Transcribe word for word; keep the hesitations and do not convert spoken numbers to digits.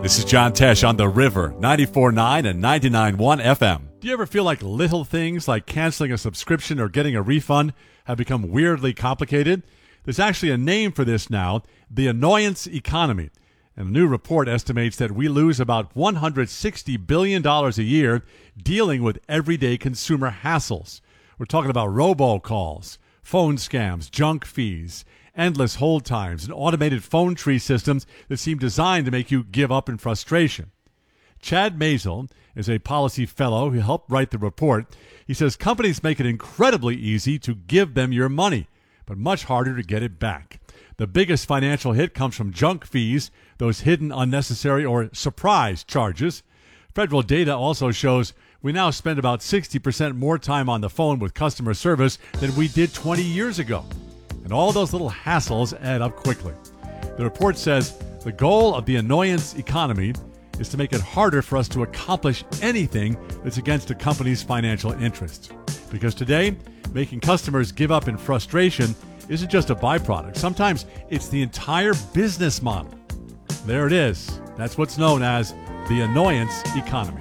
This is John Tesh on The River, ninety-four point nine and ninety-nine point one F M. Do you ever feel like little things like canceling a subscription or getting a refund have become weirdly complicated? There's actually a name for this now, the annoyance economy. And a new report estimates that we lose about one hundred sixty billion dollars a year dealing with everyday consumer hassles. We're talking about robocalls, phone scams, junk fees, endless hold times, and automated phone tree systems that seem designed to make you give up in frustration. Chad Mazel is a policy fellow who helped write the report. He says companies make it incredibly easy to give them your money, but much harder to get it back. The biggest financial hit comes from junk fees, those hidden unnecessary or surprise charges. Federal data also shows we now spend about sixty percent more time on the phone with customer service than we did twenty years ago. And all those little hassles add up quickly. The report says the goal of the annoyance economy is to make it harder for us to accomplish anything that's against a company's financial interests. Because today, making customers give up in frustration isn't just a byproduct. Sometimes it's the entire business model. There it is. That's what's known as the annoyance economy.